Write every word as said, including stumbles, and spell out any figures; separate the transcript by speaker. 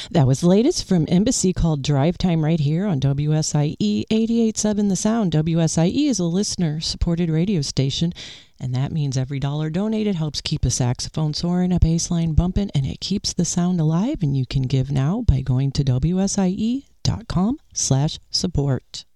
Speaker 1: That was the latest from Embassy called Drive Time right here on W S I E eighty-eight point seven The Sound. W S I E is a listener-supported radio station, and that means every dollar donated helps keep a saxophone soaring, a bass line bumping, and it keeps the sound alive. And you can give now by going to W S I E dot com slash support.